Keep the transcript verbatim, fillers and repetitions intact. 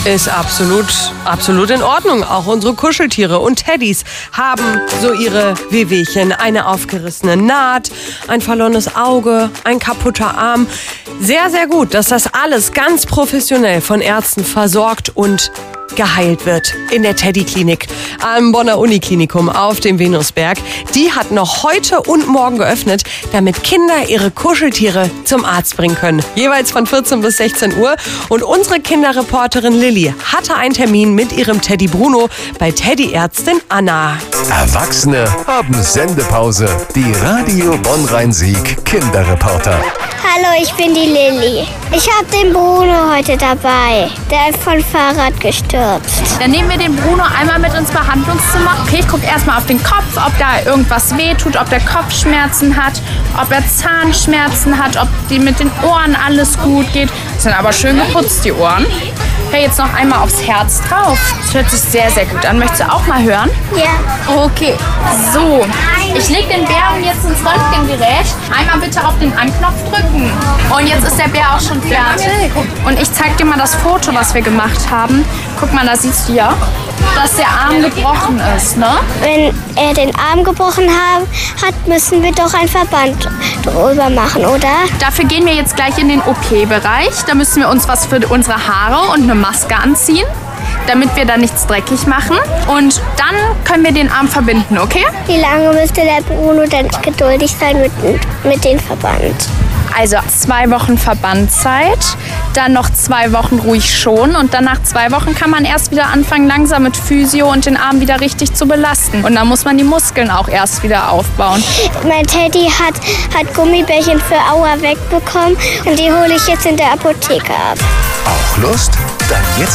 Ist absolut, absolut in Ordnung. Auch unsere Kuscheltiere und Teddys haben so ihre Wehwehchen. Eine aufgerissene Naht, ein verlorenes Auge, ein kaputter Arm. Sehr, sehr gut, dass das alles ganz professionell von Ärzten versorgt und geheilt wird in der Teddy-Klinik am Bonner Uniklinikum auf dem Venusberg. Die hat noch heute und morgen geöffnet, damit Kinder ihre Kuscheltiere zum Arzt bringen können. Jeweils von vierzehn bis sechzehn Uhr. Und unsere Kinderreporterin Lilly hatte einen Termin mit ihrem Teddy Bruno bei Teddy-Ärztin Anna. Erwachsene haben Sendepause. Die Radio Bonn-Rhein-Sieg Kinderreporter. Hallo, ich bin die Lilly. Ich habe den Bruno heute dabei. Der ist vom Fahrrad gestürzt. Dann nehmen wir den Bruno einmal mit ins Behandlungszimmer. Okay, ich gucke erstmal auf den Kopf, ob da irgendwas wehtut, ob der Kopfschmerzen hat, ob er Zahnschmerzen hat, ob die mit den Ohren alles gut geht. Das sind aber schön geputzt, die Ohren. Okay, jetzt noch einmal aufs Herz drauf. Das hört sich sehr, sehr gut an. Möchtest du auch mal hören? Ja. Okay, so. Ich lege den Bären jetzt ins Röntgengerät. Einmal bitte auf den Anknopf drücken. Und jetzt ist der Bär auch schon fertig. Und ich zeige dir mal das Foto, was wir gemacht haben. Guck mal, da siehst du ja, dass der Arm gebrochen ist, ne? Wenn er den Arm gebrochen haben, hat, müssen wir doch einen Verband drüber machen, oder? Dafür gehen wir jetzt gleich in den O P-Bereich. Da müssen wir uns was für unsere Haare und eine Maske anziehen, damit wir da nichts dreckig machen. Und dann können wir den Arm verbinden, okay? Wie lange müsste der Bruno denn geduldig sein mit, mit dem Verband? Also zwei Wochen Verbandzeit, dann noch zwei Wochen ruhig schonen und dann nach zwei Wochen kann man erst wieder anfangen, langsam mit Physio und den Arm wieder richtig zu belasten. Und dann muss man die Muskeln auch erst wieder aufbauen. Mein Teddy hat, hat Gummibärchen für Aua wegbekommen und die hole ich jetzt in der Apotheke ab. Auch Lust? Dann jetzt